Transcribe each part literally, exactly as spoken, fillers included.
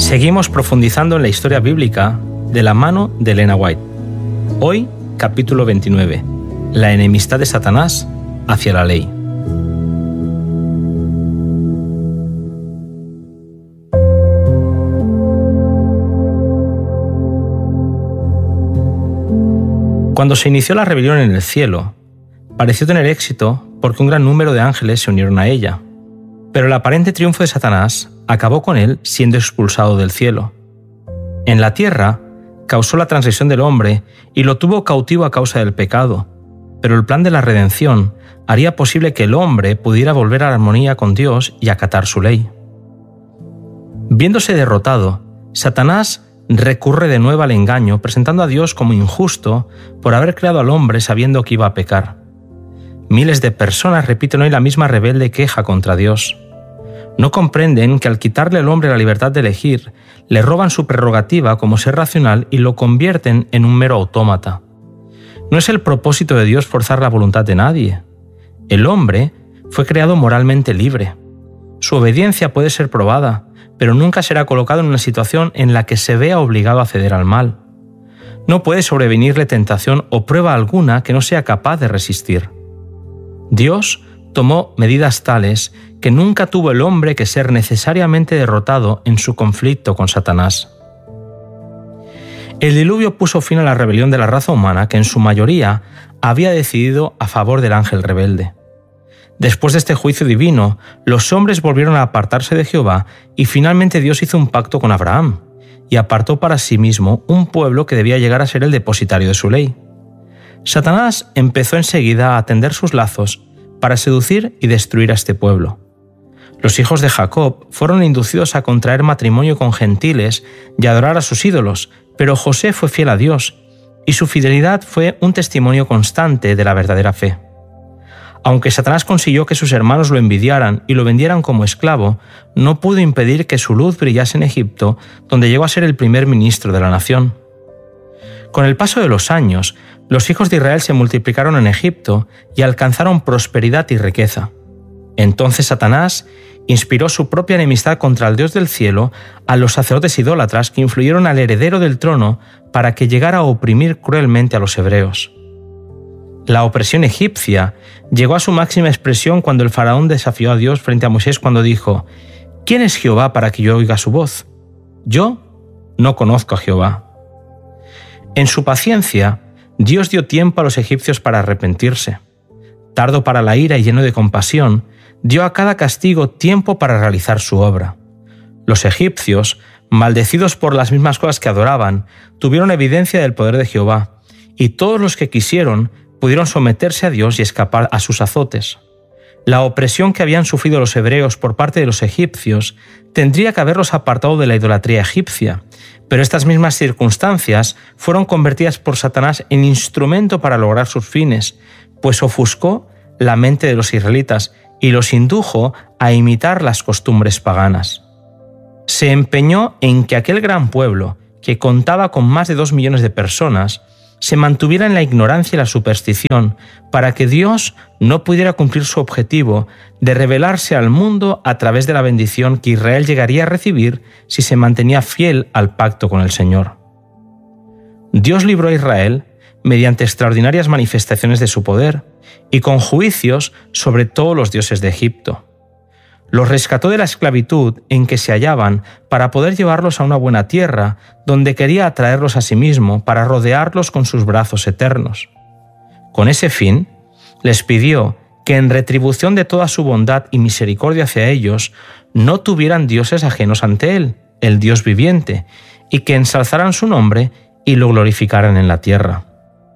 Seguimos profundizando en la historia bíblica de la mano de Elena White. Hoy, capítulo veintinueve. La enemistad de Satanás hacia la ley. Cuando se inició la rebelión en el cielo, pareció tener éxito porque un gran número de ángeles se unieron a ella. Pero el aparente triunfo de Satanás acabó con él siendo expulsado del cielo. En la tierra, causó la transgresión del hombre y lo tuvo cautivo a causa del pecado, pero el plan de la redención haría posible que el hombre pudiera volver a la armonía con Dios y acatar su ley. Viéndose derrotado, Satanás recurre de nuevo al engaño, presentando a Dios como injusto por haber creado al hombre sabiendo que iba a pecar. Miles de personas repiten hoy la misma rebelde queja contra Dios. No comprenden que al quitarle al hombre la libertad de elegir, le roban su prerrogativa como ser racional y lo convierten en un mero autómata. No es el propósito de Dios forzar la voluntad de nadie. El hombre fue creado moralmente libre. Su obediencia puede ser probada, pero nunca será colocado en una situación en la que se vea obligado a ceder al mal. No puede sobrevenirle tentación o prueba alguna que no sea capaz de resistir. Dios tomó medidas tales que nunca tuvo el hombre que ser necesariamente derrotado en su conflicto con Satanás. El diluvio puso fin a la rebelión de la raza humana que en su mayoría había decidido a favor del ángel rebelde. Después de este juicio divino, los hombres volvieron a apartarse de Jehová y finalmente Dios hizo un pacto con Abraham y apartó para sí mismo un pueblo que debía llegar a ser el depositario de su ley. Satanás empezó enseguida a tender sus lazos para seducir y destruir a este pueblo. Los hijos de Jacob fueron inducidos a contraer matrimonio con gentiles y a adorar a sus ídolos, pero José fue fiel a Dios, y su fidelidad fue un testimonio constante de la verdadera fe. Aunque Satanás consiguió que sus hermanos lo envidiaran y lo vendieran como esclavo, no pudo impedir que su luz brillase en Egipto, donde llegó a ser el primer ministro de la nación. Con el paso de los años, los hijos de Israel se multiplicaron en Egipto y alcanzaron prosperidad y riqueza. Entonces Satanás inspiró su propia enemistad contra el Dios del cielo a los sacerdotes idólatras que influyeron al heredero del trono para que llegara a oprimir cruelmente a los hebreos. La opresión egipcia llegó a su máxima expresión cuando el faraón desafió a Dios frente a Moisés cuando dijo: ¿Quién es Jehová para que yo oiga su voz? Yo no conozco a Jehová. En su paciencia, Dios dio tiempo a los egipcios para arrepentirse. Tardo para la ira y lleno de compasión, dio a cada castigo tiempo para realizar su obra. Los egipcios, maldecidos por las mismas cosas que adoraban, tuvieron evidencia del poder de Jehová, y todos los que quisieron pudieron someterse a Dios y escapar a sus azotes. La opresión que habían sufrido los hebreos por parte de los egipcios tendría que haberlos apartado de la idolatría egipcia, pero estas mismas circunstancias fueron convertidas por Satanás en instrumento para lograr sus fines, pues ofuscó la mente de los israelitas y los indujo a imitar las costumbres paganas. Se empeñó en que aquel gran pueblo, que contaba con más de dos millones de personas, se mantuviera en la ignorancia y la superstición para que Dios no pudiera cumplir su objetivo de revelarse al mundo a través de la bendición que Israel llegaría a recibir si se mantenía fiel al pacto con el Señor. Dios libró a Israel mediante extraordinarias manifestaciones de su poder y con juicios sobre todos los dioses de Egipto. Los rescató de la esclavitud en que se hallaban para poder llevarlos a una buena tierra donde quería atraerlos a sí mismo para rodearlos con sus brazos eternos. Con ese fin, les pidió que en retribución de toda su bondad y misericordia hacia ellos, no tuvieran dioses ajenos ante él, el Dios viviente, y que ensalzaran su nombre y lo glorificaran en la tierra.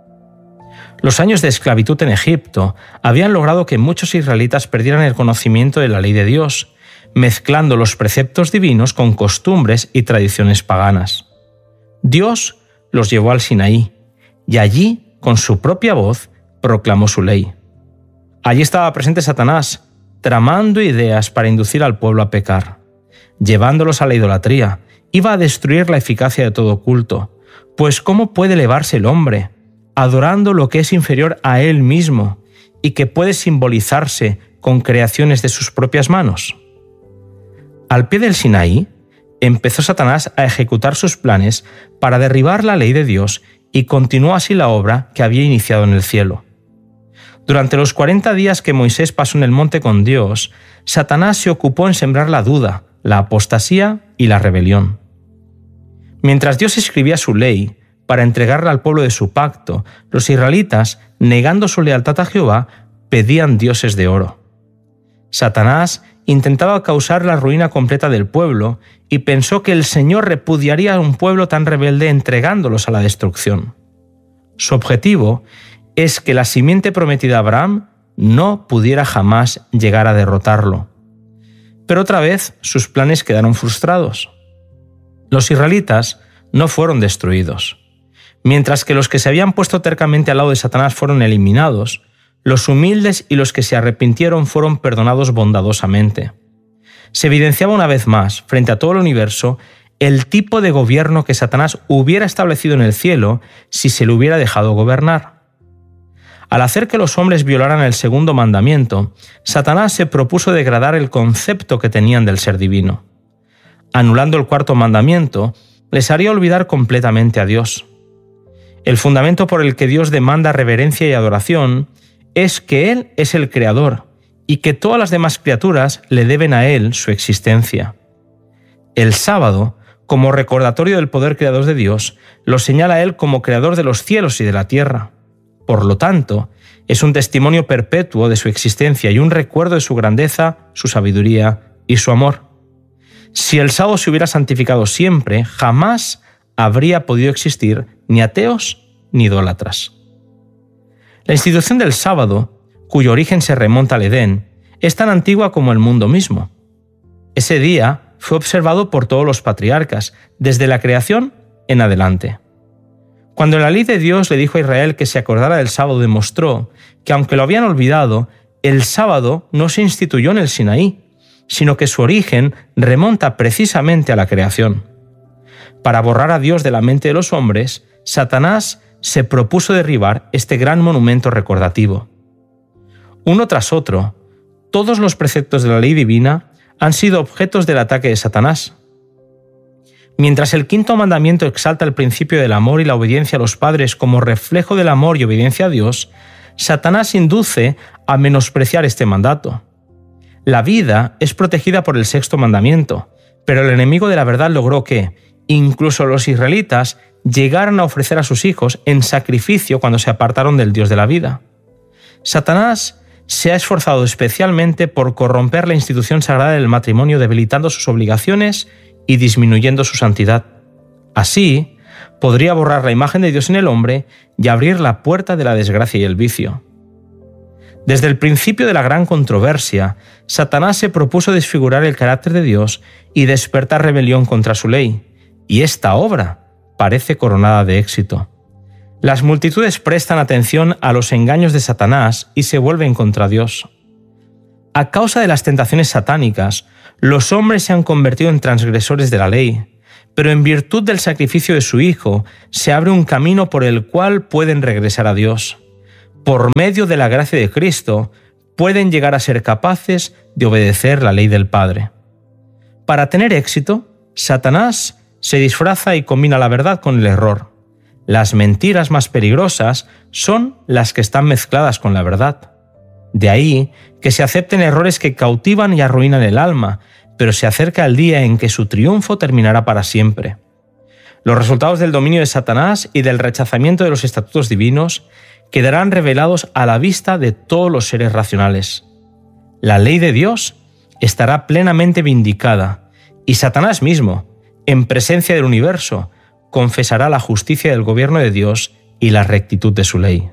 Los años de esclavitud en Egipto habían logrado que muchos israelitas perdieran el conocimiento de la ley de Dios, mezclando los preceptos divinos con costumbres y tradiciones paganas. Dios los llevó al Sinaí, y allí, con su propia voz, proclamó su ley. Allí estaba presente Satanás, tramando ideas para inducir al pueblo a pecar. Llevándolos a la idolatría, iba a destruir la eficacia de todo culto, pues ¿cómo puede elevarse el hombre adorando lo que es inferior a él mismo y que puede simbolizarse con creaciones de sus propias manos? Al pie del Sinaí, empezó Satanás a ejecutar sus planes para derribar la ley de Dios y continuó así la obra que había iniciado en el cielo. Durante los cuarenta días que Moisés pasó en el monte con Dios, Satanás se ocupó en sembrar la duda, la apostasía y la rebelión. Mientras Dios escribía su ley para entregarla al pueblo de su pacto, los israelitas, negando su lealtad a Jehová, pedían dioses de oro. Satanás intentaba causar la ruina completa del pueblo y pensó que el Señor repudiaría a un pueblo tan rebelde entregándolos a la destrucción. Su objetivo es que la simiente prometida a Abraham no pudiera jamás llegar a derrotarlo. Pero otra vez sus planes quedaron frustrados. Los israelitas no fueron destruidos. Mientras que los que se habían puesto tercamente al lado de Satanás fueron eliminados, los humildes y los que se arrepintieron fueron perdonados bondadosamente. Se evidenciaba una vez más, frente a todo el universo, el tipo de gobierno que Satanás hubiera establecido en el cielo si se le hubiera dejado gobernar. Al hacer que los hombres violaran el segundo mandamiento, Satanás se propuso degradar el concepto que tenían del ser divino. Anulando el cuarto mandamiento, les haría olvidar completamente a Dios. El fundamento por el que Dios demanda reverencia y adoración es que Él es el Creador y que todas las demás criaturas le deben a Él su existencia. El sábado, como recordatorio del poder creador de Dios, lo señala a Él como Creador de los cielos y de la tierra. Por lo tanto, es un testimonio perpetuo de su existencia y un recuerdo de su grandeza, su sabiduría y su amor. Si el sábado se hubiera santificado siempre, jamás habría podido existir ni ateos ni idólatras. La institución del sábado, cuyo origen se remonta al Edén, es tan antigua como el mundo mismo. Ese día fue observado por todos los patriarcas, desde la creación en adelante. Cuando la ley de Dios le dijo a Israel que se acordara del sábado, demostró que, aunque lo habían olvidado, el sábado no se instituyó en el Sinaí, sino que su origen remonta precisamente a la creación. Para borrar a Dios de la mente de los hombres, Satanás se propuso derribar este gran monumento recordativo. Uno tras otro, todos los preceptos de la ley divina han sido objetos del ataque de Satanás. Mientras el quinto mandamiento exalta el principio del amor y la obediencia a los padres como reflejo del amor y obediencia a Dios, Satanás induce a menospreciar este mandato. La vida es protegida por el sexto mandamiento, pero el enemigo de la verdad logró que, incluso los israelitas, llegaran a ofrecer a sus hijos en sacrificio cuando se apartaron del Dios de la vida. Satanás se ha esforzado especialmente por corromper la institución sagrada del matrimonio, debilitando sus obligaciones y disminuyendo su santidad. Así, podría borrar la imagen de Dios en el hombre y abrir la puerta de la desgracia y el vicio. Desde el principio de la gran controversia, Satanás se propuso desfigurar el carácter de Dios y despertar rebelión contra su ley, y esta obra parece coronada de éxito. Las multitudes prestan atención a los engaños de Satanás y se vuelven contra Dios. A causa de las tentaciones satánicas, los hombres se han convertido en transgresores de la ley, pero en virtud del sacrificio de su Hijo, se abre un camino por el cual pueden regresar a Dios. Por medio de la gracia de Cristo, pueden llegar a ser capaces de obedecer la ley del Padre. Para tener éxito, Satanás se disfraza y combina la verdad con el error. Las mentiras más peligrosas son las que están mezcladas con la verdad. De ahí que se acepten errores que cautivan y arruinan el alma, pero se acerca el día en que su triunfo terminará para siempre. Los resultados del dominio de Satanás y del rechazamiento de los estatutos divinos quedarán revelados a la vista de todos los seres racionales. La ley de Dios estará plenamente vindicada y Satanás mismo, en presencia del universo, confesará la justicia del gobierno de Dios y la rectitud de su ley.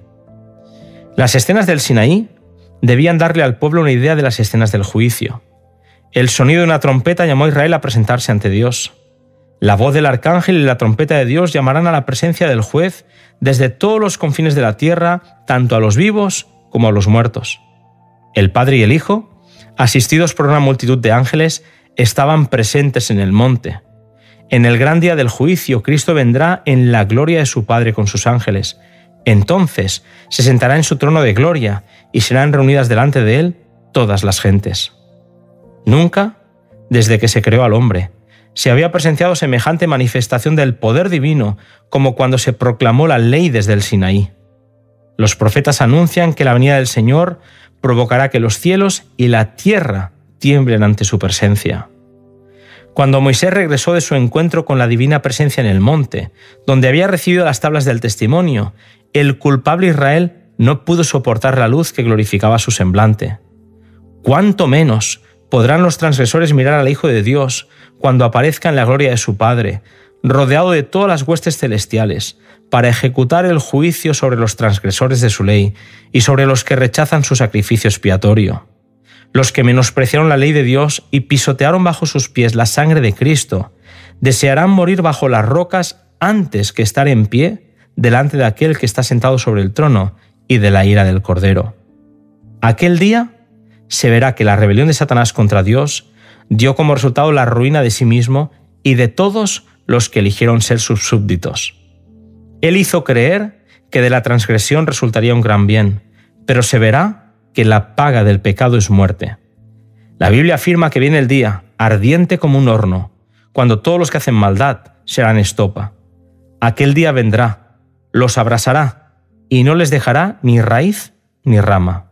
Las escenas del Sinaí debían darle al pueblo una idea de las escenas del juicio. El sonido de una trompeta llamó a Israel a presentarse ante Dios. La voz del arcángel y la trompeta de Dios llamarán a la presencia del juez desde todos los confines de la tierra, tanto a los vivos como a los muertos. El Padre y el Hijo, asistidos por una multitud de ángeles, estaban presentes en el monte. En el gran día del juicio, Cristo vendrá en la gloria de su Padre con sus ángeles. Entonces se sentará en su trono de gloria y serán reunidas delante de él todas las gentes. Nunca, desde que se creó al hombre, se había presenciado semejante manifestación del poder divino como cuando se proclamó la ley desde el Sinaí. Los profetas anuncian que la venida del Señor provocará que los cielos y la tierra tiemblen ante su presencia. Cuando Moisés regresó de su encuentro con la divina presencia en el monte, donde había recibido las tablas del testimonio, el culpable Israel no pudo soportar la luz que glorificaba su semblante. ¿Cuánto menos podrán los transgresores mirar al Hijo de Dios cuando aparezca en la gloria de su Padre, rodeado de todas las huestes celestiales, para ejecutar el juicio sobre los transgresores de su ley y sobre los que rechazan su sacrificio expiatorio? Los que menospreciaron la ley de Dios y pisotearon bajo sus pies la sangre de Cristo, desearán morir bajo las rocas antes que estar en pie delante de aquel que está sentado sobre el trono y de la ira del Cordero. Aquel día se verá que la rebelión de Satanás contra Dios dio como resultado la ruina de sí mismo y de todos los que eligieron ser sus súbditos. Él hizo creer que de la transgresión resultaría un gran bien, pero se verá que la paga del pecado es muerte. La Biblia afirma que viene el día, ardiente como un horno, cuando todos los que hacen maldad serán estopa. Aquel día vendrá, los abrasará, y no les dejará ni raíz ni rama.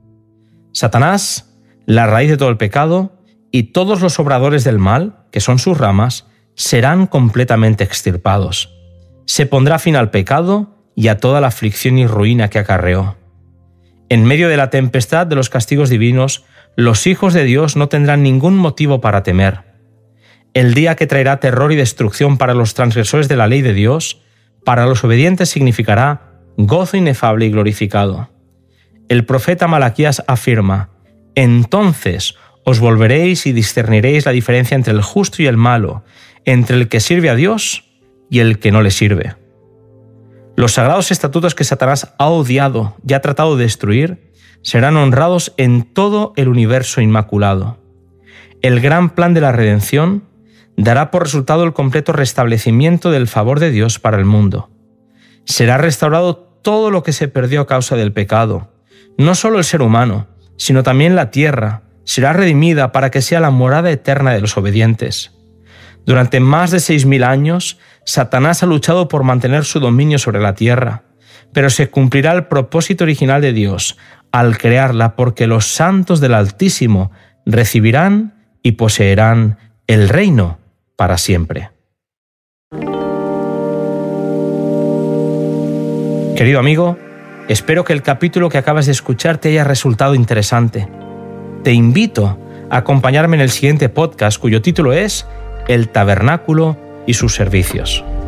Satanás, la raíz de todo el pecado, y todos los obradores del mal, que son sus ramas, serán completamente extirpados. Se pondrá fin al pecado y a toda la aflicción y ruina que acarreó. En medio de la tempestad de los castigos divinos, los hijos de Dios no tendrán ningún motivo para temer. El día que traerá terror y destrucción para los transgresores de la ley de Dios, para los obedientes significará gozo inefable y glorificado. El profeta Malaquías afirma: «Entonces os volveréis y discerniréis la diferencia entre el justo y el malo, entre el que sirve a Dios y el que no le sirve». Los sagrados estatutos que Satanás ha odiado y ha tratado de destruir serán honrados en todo el universo inmaculado. El gran plan de la redención dará por resultado el completo restablecimiento del favor de Dios para el mundo. Será restaurado todo lo que se perdió a causa del pecado. No solo el ser humano, sino también la tierra será redimida para que sea la morada eterna de los obedientes. Durante más de seis mil años, Satanás ha luchado por mantener su dominio sobre la tierra, pero se cumplirá el propósito original de Dios al crearla, porque los santos del Altísimo recibirán y poseerán el reino para siempre. Querido amigo, espero que el capítulo que acabas de escuchar te haya resultado interesante. Te invito a acompañarme en el siguiente podcast, cuyo título es El tabernáculo y sus servicios.